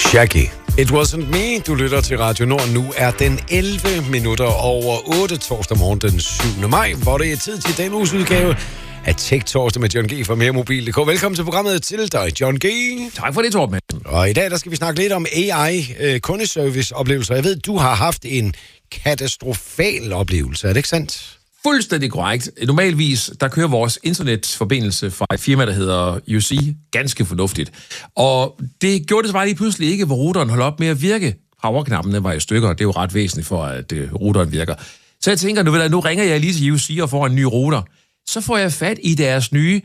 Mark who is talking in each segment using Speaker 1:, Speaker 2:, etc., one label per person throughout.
Speaker 1: Shaggy. It wasn't me. Du lytter til Radio Nord. Nu er den 11 minutter over 8 torsdag morgen den 7. maj, hvor det er tid til den uges udgave af Tech Torsdag med John G. fra meremobil.dk. Velkommen til programmet til dig, John G.
Speaker 2: Tak for det, Torben.
Speaker 1: Og i dag der skal vi snakke lidt om AI, kundeservice-oplevelser. Jeg ved, du har haft en katastrofal oplevelse. Er det ikke sandt?
Speaker 2: Fuldstændig korrekt. Normalvis, der kører vores internetforbindelse fra et firma, der hedder UC, ganske fornuftigt. Og det gjorde det så bare lige pludselig ikke, hvor routeren holdt op med at virke. Powerknappen var i stykker, og det er jo ret væsentligt for, at routeren virker. Så jeg tænker, nu ringer jeg lige til UC og får en ny router. Så får jeg fat i deres nye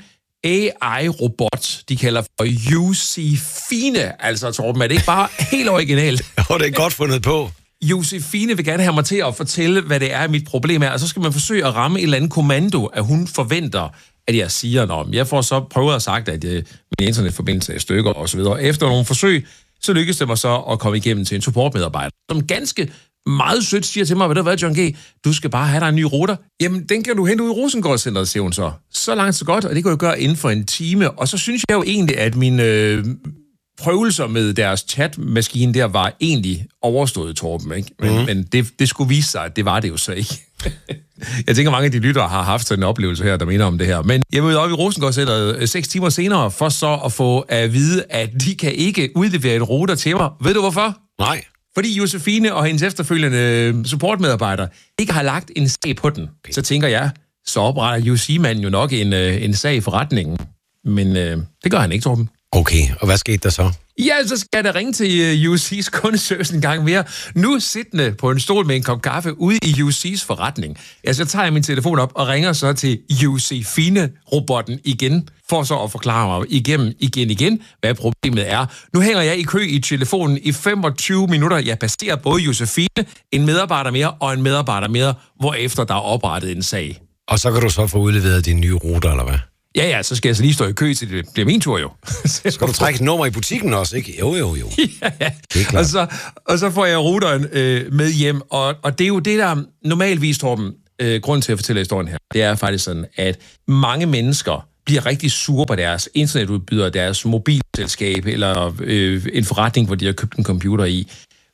Speaker 2: AI-robot, de kalder for UC Fine. Altså, Torben, er det ikke bare helt originalt?
Speaker 1: Jo, det er godt fundet på.
Speaker 2: Josefine vil gerne have mig til at fortælle, hvad det er, mit problem er, og så skal man forsøge at ramme en eller anden kommando, at hun forventer, at jeg siger noget. Jeg får så prøvet at sagt, at min internetforbindelse er i stykker og så videre. Efter nogle forsøg, så lykkes det mig så at komme igennem til en supportmedarbejder, som ganske meget sødt siger til mig, ved du hvad, John G., du skal bare have dig en ny router. Jamen, den kan du hente ud i Rosengårdscenteret, siger hun så. Så langt, så godt, og det kan du gøre inden for en time. Og så synes jeg jo egentlig, at mine prøvelser med deres chatmaskine der var egentlig overstået, Torben, ikke? Men det skulle vise sig, at det var det jo så ikke. Jeg tænker, mange af de lyttere har haft sådan en oplevelse her, der minder om det her. Men jeg mødte op i Rosengårdscenteret 6 timer senere, for så at få at vide, at de kan ikke udlevere en router til mig. Ved du hvorfor?
Speaker 1: Nej.
Speaker 2: Fordi Josefine og hendes efterfølgende supportmedarbejdere ikke har lagt en sag på den. Så tænker jeg, så opretter UC-manden jo nok en sag i forretningen. Men det gør han ikke, Torben.
Speaker 1: Okay, og hvad skete der så?
Speaker 2: Ja, så skal jeg da ringe til UC's kundeservice en gang mere. Nu siddende på en stol med en kop kaffe ude i UC's forretning. Ja, så tager jeg min telefon op og ringer så til UC Fine-robotten igen, for så at forklare mig igen, hvad problemet er. Nu hænger jeg i kø i telefonen i 25 minutter. Jeg passerer både Josefine, en medarbejder mere og en medarbejder mere, hvorefter der er oprettet en sag.
Speaker 1: Og så kan du så få udleveret din nye router, eller hvad?
Speaker 2: Ja, så skal jeg så lige stå i kø til det bliver min tur jo.
Speaker 1: Skal du trække et nummer i butikken også, ikke? Jo.
Speaker 2: Ja.
Speaker 1: Det er klart.
Speaker 2: Og så får jeg routeren med hjem, og det er jo det, der normalvis, Torben, grunden til at fortælle historien her, det er faktisk sådan, at mange mennesker bliver rigtig sure på deres internetudbyder, deres mobilselskab, eller en forretning, hvor de har købt en computer i.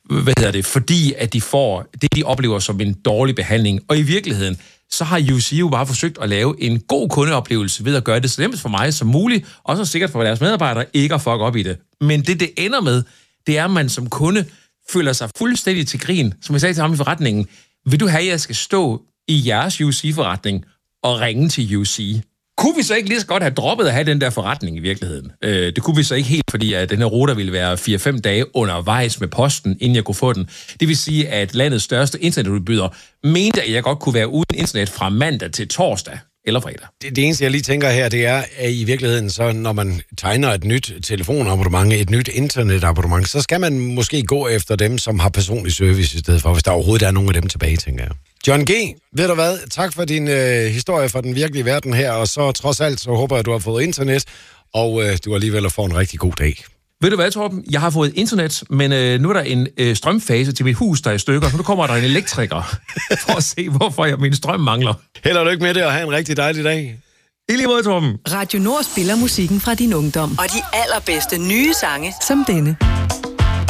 Speaker 2: Fordi at de får det, de oplever som en dårlig behandling. Og i virkeligheden, så har UC jo bare forsøgt at lave en god kundeoplevelse ved at gøre det så nemt for mig som muligt, og så sikkert for deres medarbejdere ikke at fuck op i det. Men det ender med, det er, at man som kunde føler sig fuldstændig til grin. Som jeg sagde til ham i forretningen, vil du have, at jeg skal stå i jeres UC-forretning og ringe til UC? Kunne vi så ikke lige så godt have droppet at have den der forretning i virkeligheden? Det kunne vi så ikke helt, fordi at den her router ville være 4-5 dage undervejs med posten, inden jeg kunne få den. Det vil sige, at landets største internetudbyder mente, at jeg godt kunne være uden internet fra mandag til torsdag eller fredag.
Speaker 1: Det eneste, jeg lige tænker her, det er, at i virkeligheden, så når man tegner et nyt telefonabonnement, et nyt internetabonnement, så skal man måske gå efter dem, som har personlig service i stedet for, hvis der overhovedet er nogen af dem tilbage, tænker jeg. John G., ved du hvad? Tak for din historie fra den virkelige verden her, og så trods alt, så håber jeg, at du har fået internet, og du alligevel får en rigtig god dag.
Speaker 2: Ved du hvad, Torben? Jeg har fået internet, men nu er der en strømfase til mit hus, der er i stykker, så nu kommer der en elektriker for at se, hvorfor min strøm mangler.
Speaker 1: Held og lykke med det, og have en rigtig dejlig dag.
Speaker 2: I lige måde, Torben.
Speaker 3: Radio Nord spiller musikken fra din ungdom, og de allerbedste nye sange, som denne.